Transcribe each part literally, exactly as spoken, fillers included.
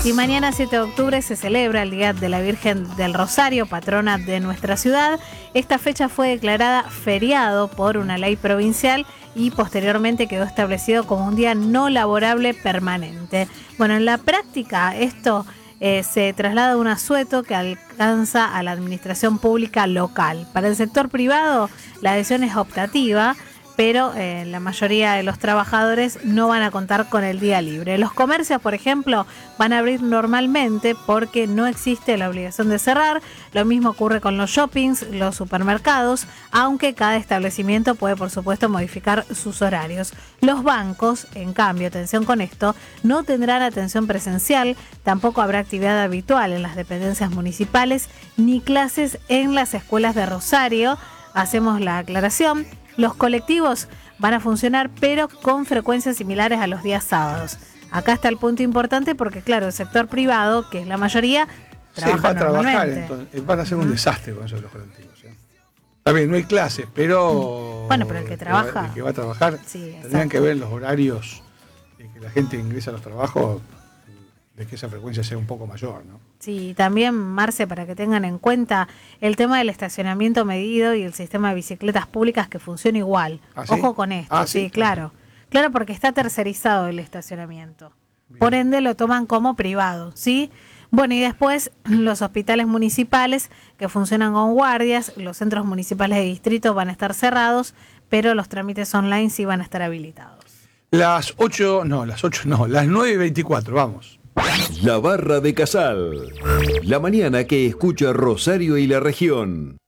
Y mañana siete de octubre se celebra el Día de la Virgen del Rosario, patrona de nuestra ciudad. Esta fecha fue declarada feriado por una ley provincial y posteriormente quedó establecido como un día no laborable permanente. Bueno, en la práctica esto eh, se traslada a un asueto que alcanza a la administración pública local. Para el sector privado la adhesión es optativa, pero eh, la mayoría de los trabajadores no van a contar con el día libre. Los comercios, por ejemplo, van a abrir normalmente porque no existe la obligación de cerrar. Lo mismo ocurre con los shoppings, los supermercados, aunque cada establecimiento puede, por supuesto, modificar sus horarios. Los bancos, en cambio, atención con esto, no tendrán atención presencial, tampoco habrá actividad habitual en las dependencias municipales, ni clases en las escuelas de Rosario. Hacemos la aclaración. Los colectivos van a funcionar, pero con frecuencias similares a los días sábados. Acá está el punto importante porque, claro, el sector privado, que es la mayoría, trabaja sí, va a trabajar, normalmente. entonces, van a ser un desastre con eso de los colectivos. ¿eh? Está bien, no hay clases, pero... Bueno, pero el que trabaja... El que va, el que va a trabajar, sí, tendrían que ver los horarios de que la gente ingresa a los trabajos, de que esa frecuencia sea un poco mayor, ¿no? Sí, también, Marce, para que tengan en cuenta el tema del estacionamiento medido y el sistema de bicicletas públicas que funciona igual. ¿Ah, sí? Ojo con esto, Ah, sí, sí, claro. Claro, porque está tercerizado el estacionamiento. Bien. Por ende lo toman como privado, ¿sí? Bueno, y después los hospitales municipales que funcionan con guardias, los centros municipales de distrito van a estar cerrados, pero los trámites online sí van a estar habilitados. Las ocho, no, las ocho no, las nueve y veinticuatro, vamos. La Barra de Casal. La mañana que escucha Rosario y la región.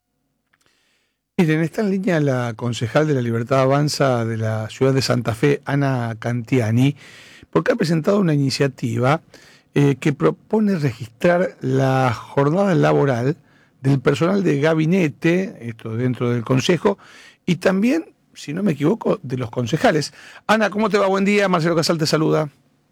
Miren, está en línea la concejal de la Libertad Avanza de la ciudad de Santa Fe, Ana Cantiani, porque ha presentado una iniciativa eh, que propone registrar la jornada laboral del personal de gabinete, esto dentro del consejo, y también, si no me equivoco, de los concejales. Ana, ¿cómo te va? Buen día, Marcelo Casal te saluda.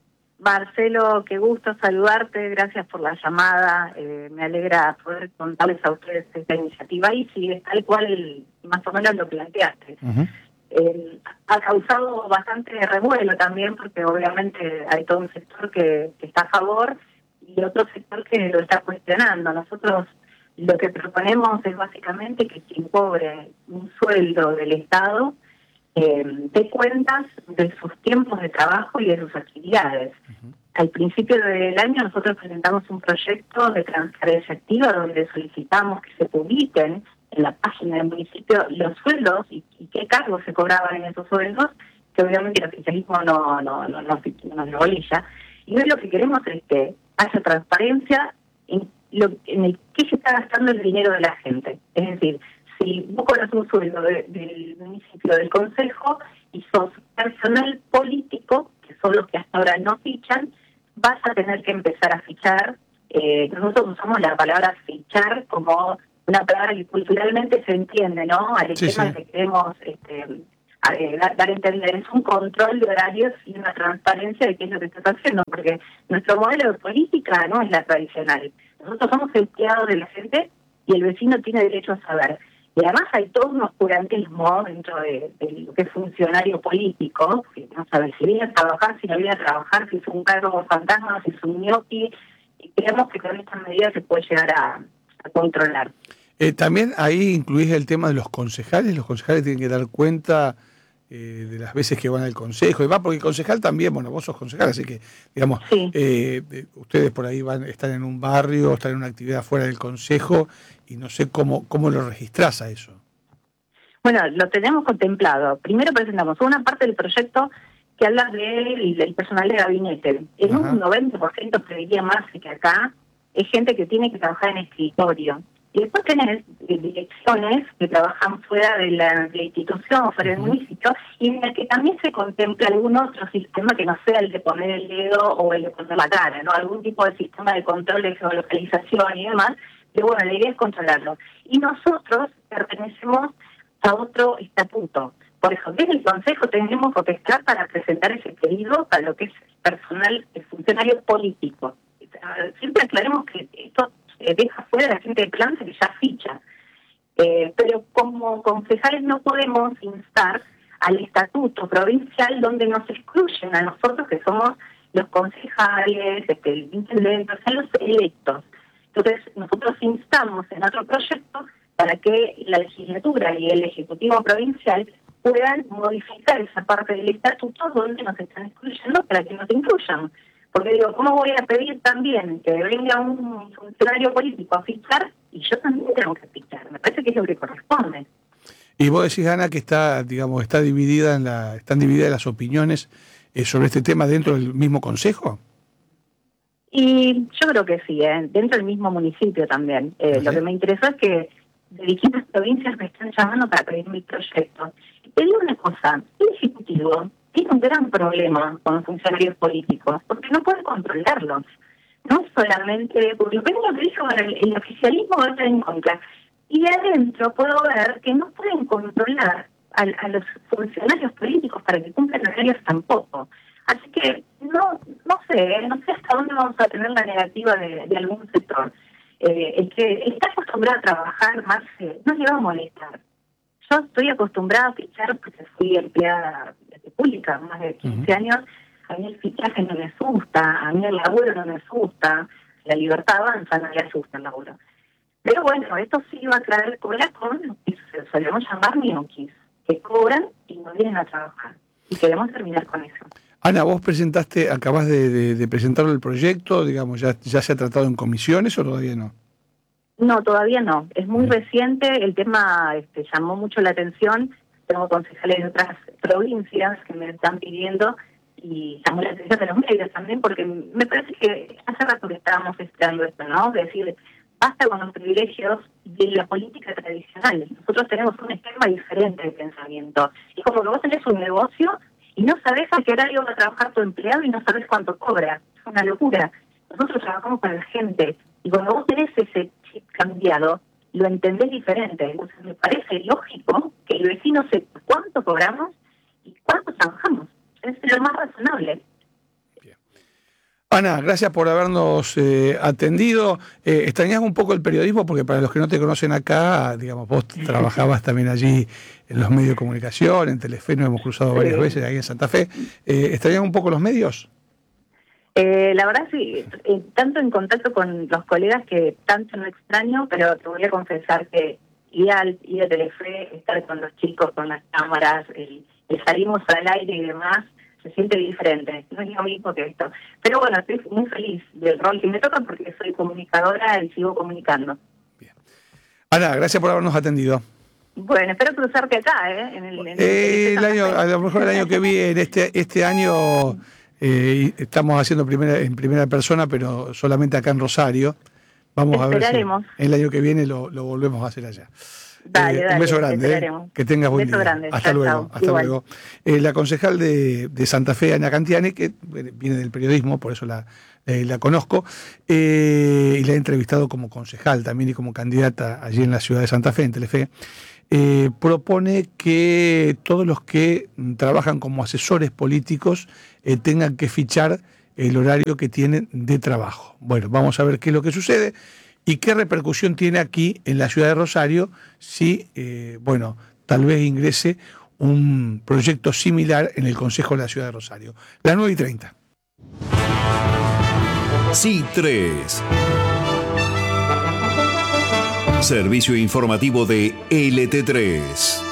Marcelo, qué gusto saludarte, gracias por la llamada, eh, me alegra poder contarles a ustedes esta iniciativa y sí, es tal cual más o menos lo planteaste. Uh-huh. Eh, ha causado bastante revuelo también porque obviamente hay todo un sector que, que está a favor y otro sector que lo está cuestionando. Nosotros lo que proponemos es básicamente que quien cobre un sueldo del Estado Eh, dé cuentas de sus tiempos de trabajo y de sus actividades. Uh-huh. Al principio del año nosotros presentamos un proyecto de transparencia activa donde solicitamos que se publiquen en la página del municipio los sueldos y, y qué cargos se cobraban en esos sueldos, que obviamente el oficialismo no, no, no, no, no nos lo bolilla. Y hoy lo que queremos es que haya transparencia en, lo, en el qué se está gastando el dinero de la gente. Es decir, si vos cobras un sueldo de, del municipio, del consejo, y sos personal político, que son los que hasta ahora no fichan, vas a tener que empezar a fichar. Eh, nosotros usamos la palabra fichar como una palabra que culturalmente se entiende, ¿no? Al sí, tema sí. que queremos este, a, a, dar, dar a entender. Es un control de horarios y una transparencia de qué es lo que estás haciendo, porque nuestro modelo de política no es la tradicional. Nosotros somos empleados de la gente y el vecino tiene derecho a saber. Y además hay todo un oscurantismo dentro de, de lo que es funcionario político, que no sabe si viene a trabajar, si no viene a trabajar, si es un cargo fantasma, si es un ñoqui, y creemos que con estas medidas se puede llegar a, a controlar. Eh, también ahí incluís el tema de los concejales, los concejales tienen que dar cuenta eh, de las veces que van al consejo, y va porque el concejal también, bueno, vos sos concejal, así que, digamos, sí. eh, eh, ustedes por ahí van, están en un barrio, están en una actividad fuera del consejo, y no sé cómo cómo lo registrás a eso. Bueno, lo tenemos contemplado. Primero presentamos una parte del proyecto que habla del, del personal de gabinete. En Ajá. un noventa por ciento, te diría más que acá, es gente que tiene que trabajar en escritorio. Y después tenés direcciones que trabajan fuera de la, de la institución, fuera del uh-huh. municipio, y en el que también se contempla algún otro sistema que no sea el de poner el dedo o el de poner la cara, ¿no? Algún tipo de sistema de control de geolocalización y demás. Pero bueno, la idea es controlarlo. Y nosotros pertenecemos a otro estatuto. Por eso, desde el Consejo tenemos potestad para presentar ese pedido para lo que es personal, el funcionario político. Siempre aclaremos que esto eh, deja fuera a la gente de planta que ya ficha. Eh, pero como concejales no podemos instar al estatuto provincial donde nos excluyen a nosotros que somos los concejales, este, el intendente, o sea, los electos. Entonces, nosotros instamos en otro proyecto para que la legislatura y el Ejecutivo Provincial puedan modificar esa parte del estatuto donde nos están excluyendo para que nos incluyan. Porque digo, ¿cómo voy a pedir también que venga un funcionario político a fichar y yo también tengo que fichar? Me parece que es lo que corresponde. Y vos decís, Ana, que está, digamos, está dividida en la, están divididas las opiniones eh, sobre este tema dentro del mismo consejo. Y yo creo que sí, ¿eh? Dentro del mismo municipio también. Eh, ¿Sí? Lo que me interesó es que de distintas provincias me están llamando para pedir mi proyecto. Y te digo una cosa, el Ejecutivo tiene un gran problema con los funcionarios políticos, porque no puede controlarlos. No solamente, porque lo primero que dijo, el, el oficialismo va a estar en contra. Y de adentro puedo ver que no pueden controlar a, a los funcionarios políticos para que cumplan horarios tampoco. Así que no no sé, no sé hasta dónde vamos a tener la negativa de, de algún sector. Eh, el que está acostumbrado a trabajar más, eh, no le va a molestar. Yo estoy acostumbrada a fichar porque fui empleada pública más de quince uh-huh. años. A mí el fichaje no me asusta, a mí el laburo no me asusta, la libertad avanza, no le asusta el laburo. Pero bueno, esto sí va a traer cola con lo que solemos llamar ñoquis, que cobran y no vienen a trabajar. Y queremos terminar con eso. Ana, vos presentaste, acabás de, de, de presentar el proyecto, digamos, ¿ya, ya se ha tratado en comisiones o todavía no? No, todavía no. Es muy reciente, el tema este, llamó mucho la atención. Tengo concejales de otras provincias que me están pidiendo y llamó la atención de los medios también, porque me parece que hace rato que estábamos esperando esto, ¿no? De decir, basta con los privilegios de la política tradicional. Nosotros tenemos un esquema diferente de pensamiento. Es como que vos tenés un negocio y no sabés a qué horario va a trabajar tu empleado y no sabés cuánto cobra. Es una locura. Nosotros trabajamos para la gente. Y cuando vos tenés ese chip cambiado, lo entendés diferente. Entonces me parece lógico que el vecino sepa cuánto cobramos y cuánto trabajamos. Es lo más razonable. Bien. Ana, gracias por habernos eh, atendido. Eh, extrañás un poco el periodismo porque para los que no te conocen acá, digamos, vos trabajabas también allí en los medios de comunicación, en Telefe, nos hemos cruzado varias sí. veces ahí en Santa Fe. Eh, ¿Extrañás un poco los medios? Eh, la verdad sí, eh, tanto en contacto con los colegas que tanto no extraño, pero te voy a confesar que ir, al, ir a Telefe, estar con los chicos, con las cámaras, el, el salimos al aire y demás, se siente diferente, no es lo mismo que esto. Pero bueno, estoy muy feliz del rol que me toca porque soy comunicadora y sigo comunicando. Bien. Ana, gracias por habernos atendido. Bueno, espero cruzarte acá, ¿eh? En el, en el, eh, el año, a lo mejor el año que viene, este, este año... Eh, estamos haciendo primera, en primera persona, pero solamente acá en Rosario. Vamos a ver si el año que viene lo, lo volvemos a hacer allá. Dale, eh, dale, un beso grande, eh, que tengas buen día. Grande. Hasta chao, luego. Chao. Hasta Igual. luego. Eh, la concejal de, de Santa Fe, Ana Cantiani, que viene del periodismo, por eso la, eh, la conozco, eh, y la he entrevistado como concejal también y como candidata allí en la ciudad de Santa Fe, en Telefe. Eh, propone que todos los que trabajan como asesores políticos eh, tengan que fichar el horario que tienen de trabajo. Bueno, vamos a ver qué es lo que sucede y qué repercusión tiene aquí en la ciudad de Rosario si, eh, bueno, tal vez ingrese un proyecto similar en el Consejo de la Ciudad de Rosario. Las nueve y treinta. C tres. Servicio informativo de L T tres.